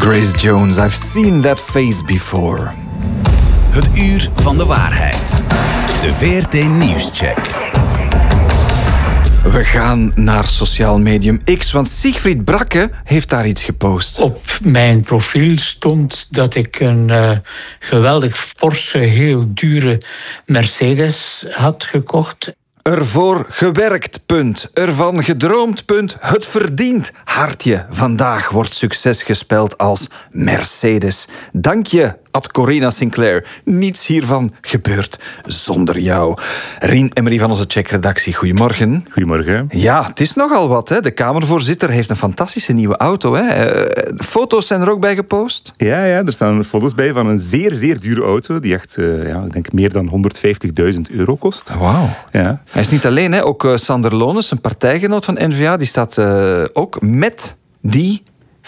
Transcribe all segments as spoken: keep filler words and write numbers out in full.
Grace Jones, I've seen that face before. Het uur van de waarheid. De V R T Nieuwscheck. We gaan naar sociaal medium X, want Siegfried Brakke heeft daar iets gepost. Op mijn profiel stond dat ik een uh, geweldig forse, heel dure Mercedes had gekocht. Ervoor gewerkt, punt. Ervan gedroomd, punt. Het verdient. Hartje. Vandaag wordt succes gespeld als Mercedes. Dank je, ad Corina Sinclair. Niets hiervan gebeurt zonder jou. Rien Emery van onze Check-redactie, goedemorgen. Goedemorgen. Ja, het is nogal wat, hè. De Kamervoorzitter heeft een fantastische nieuwe auto, hè. Uh, foto's zijn er ook bij gepost. Ja, ja, er staan foto's bij van een zeer, zeer dure auto die echt, uh, ja, ik denk meer dan honderdvijftigduizend euro kost. Wauw. Ja. Hij is niet alleen, hè. Ook uh, Sander Lones, een partijgenoot van N V A, die staat uh, ook met die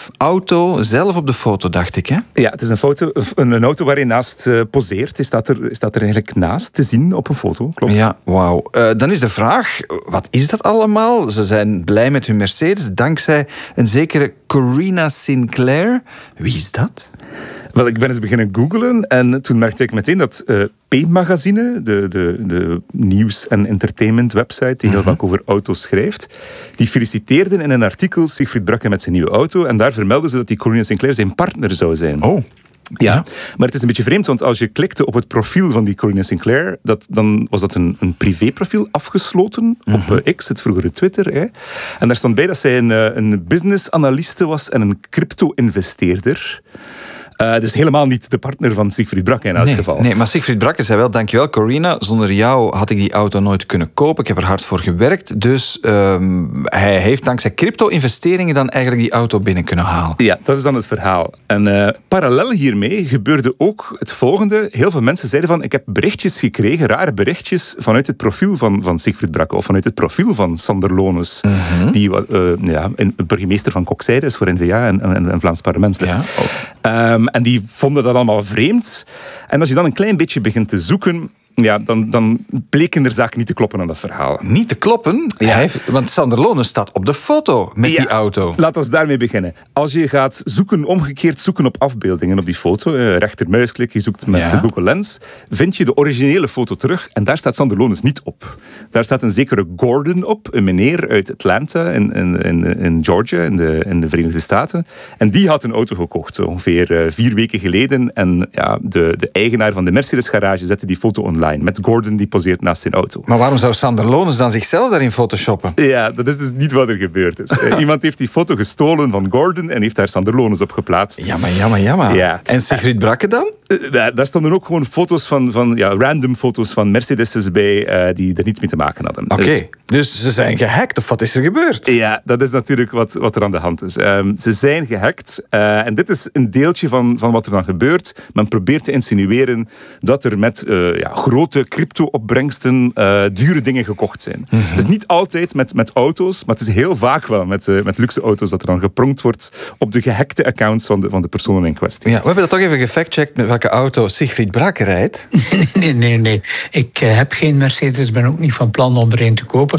auto zelf op de foto, dacht ik, hè? Ja, het is een, foto, een, een auto waar hij naast uh, poseert. Hij staat, er, hij staat er eigenlijk naast te zien op een foto, klopt. Ja, wauw. Uh, dan is de vraag, wat is dat allemaal? Ze zijn blij met hun Mercedes, dankzij een zekere Corina Sinclair. Wie is dat? Wel, ik ben eens beginnen googlen en toen merkte ik meteen dat uh, P-magazine, de, de, de nieuws- en entertainment-website die heel mm-hmm. vaak over auto's schrijft, die feliciteerden in een artikel Siegfried Brakke met zijn nieuwe auto en daar vermelden ze dat die Corina Sinclair zijn partner zou zijn. Oh. Ja, maar het is een beetje vreemd, want als je klikte op het profiel van die Corina Sinclair, dat, dan was dat een, een privéprofiel afgesloten mm-hmm. op uh, X, het vroegere Twitter. Hè. En daar stond bij dat zij een, uh, een business-analyste was en een crypto-investeerder. Uh, dus helemaal niet de partner van Siegfried Brakke in elk nee, geval. Nee, maar Siegfried Brakke zei wel, dankjewel Corina, zonder jou had ik die auto nooit kunnen kopen. Ik heb er hard voor gewerkt. Dus um, hij heeft dankzij crypto-investeringen dan eigenlijk die auto binnen kunnen halen. Ja, dat is dan het verhaal. En uh, parallel hiermee gebeurde ook het volgende. Heel veel mensen zeiden van, ik heb berichtjes gekregen, rare berichtjes, vanuit het profiel van, van Siegfried Brakke, of vanuit het profiel van Sander Lones, mm-hmm. die uh, ja, een burgemeester van Kokzijde is voor N V A en, en, en Vlaams parlementslid. Ja, oh. um, En die vonden dat allemaal vreemd. En als je dan een klein beetje begint te zoeken, ja, dan, dan bleken er zaken niet te kloppen aan dat verhaal. Niet te kloppen? Ja. Hij heeft, want Sander Lones staat op de foto met ja, die auto. Laten we daarmee beginnen. Als je gaat zoeken, omgekeerd zoeken op afbeeldingen op die foto, uh, rechtermuisklik, je zoekt met ja. Google Lens, vind je de originele foto terug en daar staat Sander Lones niet op. Daar staat een zekere Gordon op, een meneer uit Atlanta in, in, in, in Georgia, in de, in de Verenigde Staten. En die had een auto gekocht, ongeveer uh, vier weken geleden. En ja, de, de eigenaar van de Mercedes garage zette die foto online. Met Gordon die poseert naast zijn auto. Maar waarom zou Sander Lones dan zichzelf daarin photoshoppen? Ja, dat is dus niet wat er gebeurd is. Iemand heeft die foto gestolen van Gordon en heeft daar Sander Lones op geplaatst. Jammer, jammer, jammer. Ja. En Siegfried Brakke dan? Daar, daar stonden ook gewoon foto's van, van ja, random foto's van Mercedes's bij uh, die er niets mee te maken hadden. Oké, okay. dus, dus ze zijn gehackt of wat is er gebeurd? Ja, dat is natuurlijk wat, wat er aan de hand is. Um, ze zijn gehackt uh, en dit is een deeltje van, van wat er dan gebeurt. Men probeert te insinueren dat er met uh, ja, grote crypto-opbrengsten uh, dure dingen gekocht zijn. Mm-hmm. Het is niet altijd met, met auto's, maar het is heel vaak wel met, uh, met luxe auto's dat er dan gepronkt wordt op de gehackte accounts van de, van de personen in kwestie. Ja, we hebben dat toch even gefactcheckt met welke auto Siegfried Brakke rijdt. Nee, nee, nee. Ik uh, heb geen Mercedes, ben ook niet van plan om er een te kopen.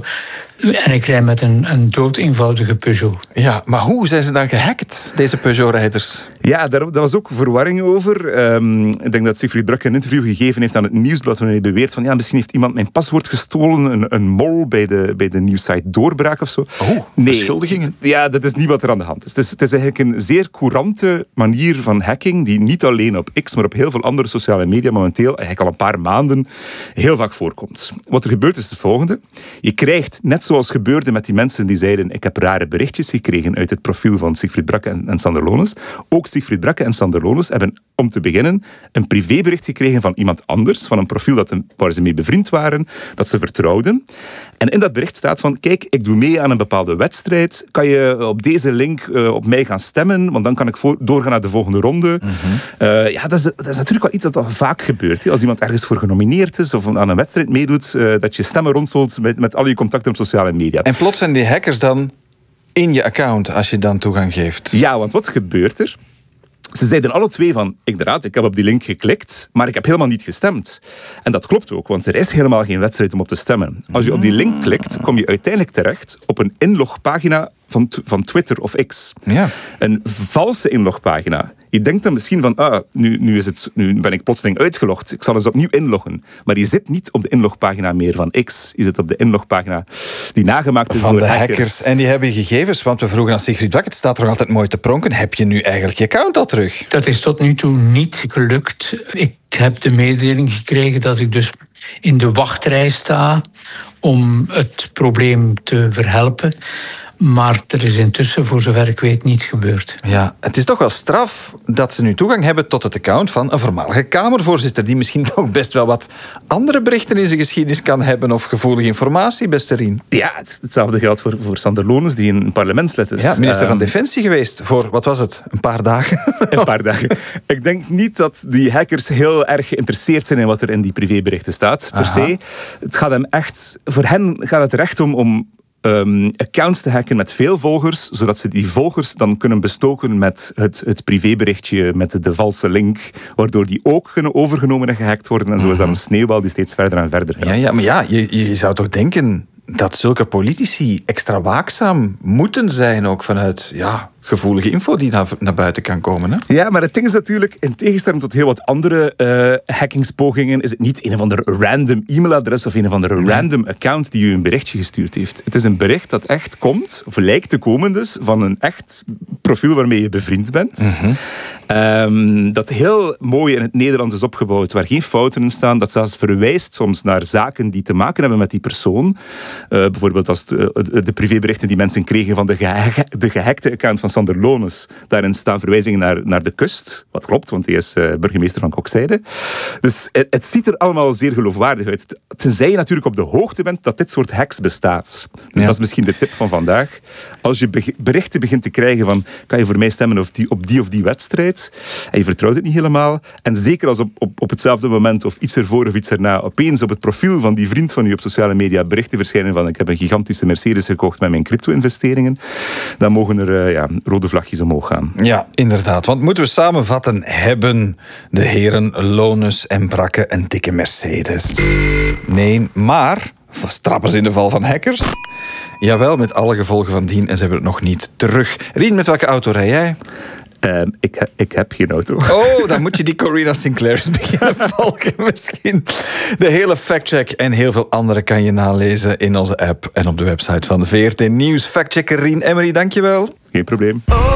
En ik rijd met een, een dood eenvoudige Peugeot. Ja, maar hoe zijn ze dan gehackt, deze Peugeot-rijders? Ja, daar, daar was ook verwarring over. Um, ik denk dat Siegfried Brakke een interview gegeven heeft aan het Nieuwsblad, waarin hij beweert van ja, misschien heeft iemand mijn paswoord gestolen, een, een mol bij de, bij de nieuwsite Doorbraak of zo. Oh, nee, beschuldigingen? Ja, dat is niet wat er aan de hand is. Het is, het is eigenlijk een zeer courante manier van hacking, die niet alleen op X, maar op heel veel andere sociale media momenteel, eigenlijk al een paar maanden, heel vaak voorkomt. Wat er gebeurt is het volgende. Je krijgt, net zoals gebeurde met die mensen die zeiden ik heb rare berichtjes gekregen uit het profiel van Siegfried Brakke en, en Sander Lones, ook Siegfried Brakke en Sander Lones hebben, om te beginnen, een privébericht gekregen van iemand anders, van een profiel dat een, waar ze mee bevriend waren, dat ze vertrouwden. En in dat bericht staat van, kijk, ik doe mee aan een bepaalde wedstrijd, kan je op deze link uh, op mij gaan stemmen, want dan kan ik voor, doorgaan naar de volgende ronde. Mm-hmm. Uh, ja, dat is, dat is natuurlijk wel iets dat al vaak gebeurt. Hè. Als iemand ergens voor genomineerd is of aan een wedstrijd meedoet, uh, dat je stemmen rondzelt met, met al je contacten op sociale media. En plots zijn die hackers dan in je account als je dan toegang geeft. Ja, want wat gebeurt er? Ze zeiden alle twee van, inderdaad, ik heb op die link geklikt, maar ik heb helemaal niet gestemd. En dat klopt ook, want er is helemaal geen wedstrijd om op te stemmen. Als je op die link klikt, kom je uiteindelijk terecht op een inlogpagina van, van Twitter of X. Ja. Een valse inlogpagina. Je denkt dan misschien van, ah, nu, nu, is het, nu ben ik plotseling uitgelogd. Ik zal eens opnieuw inloggen. Maar je zit niet op de inlogpagina meer van X. Je zit op de inlogpagina die nagemaakt is van door de hackers. hackers. En die hebben je gegevens, want we vroegen aan Sigrid Wak, het staat er nog altijd mooi te pronken. Heb je nu eigenlijk je account al terug? Dat is tot nu toe niet gelukt. Ik heb de mededeling gekregen dat ik dus in de wachtrij sta om het probleem te verhelpen. Maar er is intussen, voor zover ik weet, niets gebeurd. Ja, het is toch wel straf dat ze nu toegang hebben tot het account van een voormalige Kamervoorzitter die misschien toch best wel wat andere berichten in zijn geschiedenis kan hebben of gevoelige informatie, beste Rien. Ja, het is hetzelfde geldt voor, voor Sander Lones, die een parlementslid is. Ja, minister van Um, Defensie geweest voor, wat was het, een paar dagen? Een paar dagen. Ik denk niet dat die hackers heel erg geïnteresseerd zijn in wat er in die privéberichten staat, per Aha. se. Het gaat hem echt, voor hen gaat het er echt om, om um, accounts te hacken met veel volgers, zodat ze die volgers dan kunnen bestoken met het, het privéberichtje, met de, de valse link, waardoor die ook kunnen overgenomen en gehackt worden. En zo is dat een sneeuwbal die steeds verder en verder gaat. Ja, ja, maar ja, je, je zou toch denken dat zulke politici extra waakzaam moeten zijn, ook vanuit ja, gevoelige info die naar, naar buiten kan komen. Hè? Ja, maar het ding is natuurlijk, in tegenstelling tot heel wat andere uh, hackingspogingen, is het niet een of ander random e-mailadres of een of andere random account die u een berichtje gestuurd heeft. Het is een bericht dat echt komt, of lijkt te komen dus, van een echt profiel waarmee je bevriend bent. Mm-hmm. Um, dat heel mooi in het Nederlands is opgebouwd, waar geen fouten in staan, dat zelfs verwijst soms naar zaken die te maken hebben met die persoon. Uh, bijvoorbeeld als de, de privéberichten die mensen kregen van de, geha- de gehackte account van Sander Lones. Daarin staan verwijzingen naar, naar de kust. Wat klopt, want hij is uh, burgemeester van Kokzijde. Dus het, het ziet er allemaal zeer geloofwaardig uit. Tenzij je natuurlijk op de hoogte bent dat dit soort hacks bestaat. Dus ja. Dat is misschien de tip van vandaag. Als je be- berichten begint te krijgen van, kan je voor mij stemmen of die, op die of die wedstrijd? En je vertrouwt het niet helemaal. En zeker als op, op, op hetzelfde moment of iets ervoor of iets erna opeens op het profiel van die vriend van u op sociale media berichten verschijnen van, ik heb een gigantische Mercedes gekocht met mijn crypto-investeringen, dan mogen er uh, ja, rode vlagjes omhoog gaan. Ja, inderdaad. Want moeten we samenvatten, hebben de heren Lones en Brakke een dikke Mercedes? Nee, maar trappen ze in de val van hackers? Jawel, met alle gevolgen van dien en ze hebben het nog niet terug. Rien, met welke auto rij jij? Uh, ik, he, ik heb geen auto. Oh, dan moet je die Corina Sinclair eens beginnen volgen misschien. De hele factcheck en heel veel andere kan je nalezen in onze app en op de website van V R T Nieuws. Factchecker Rien Emery, dankjewel. Geen probleem.